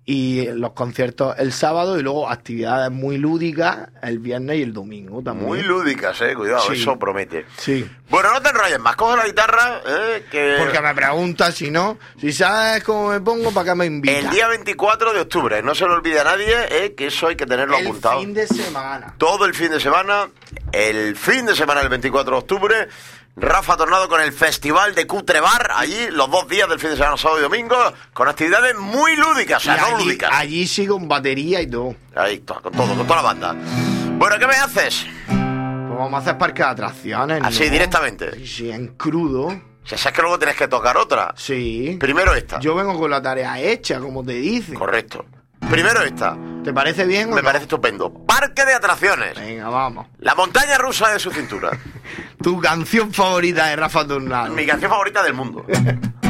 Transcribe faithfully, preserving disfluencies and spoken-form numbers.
y los conciertos el sábado y luego actividades muy lúdicas el viernes y el domingo también. Muy lúdicas, eh, cuidado, Sí. eso promete. Sí. Bueno, no te enrolles más, coge la guitarra, eh, que... Porque me preguntas si no, si sabes cómo me pongo, ¿para qué me invitas? El día veinticuatro de octubre, no se lo olvide a nadie, eh, que eso hay que tenerlo el apuntado. fin de semana. Todo el fin de semana, el fin de semana del veinticuatro de octubre, Rafa Tornado con el Festival de Cutre Bar, allí los dos días del fin de semana, sábado y domingo, con actividades muy lúdicas, o sea, Y no allí, lúdicas. allí sí con batería y todo. Ahí, to- con todo, con toda la banda. Bueno, ¿qué me haces? Pues vamos a hacer parque de atracciones, ¿no? Así, directamente. Sí, sí, en crudo. Si sabes que luego tienes que tocar otra. Sí. Primero esta. Yo vengo con la tarea hecha, como te dicen. Correcto. Primero esta. ¿Te parece bien o Me no? parece estupendo. Parque de atracciones. Venga, vamos. La montaña rusa de su cintura. Tu canción favorita de Rafa Tornado. Mi canción favorita del mundo.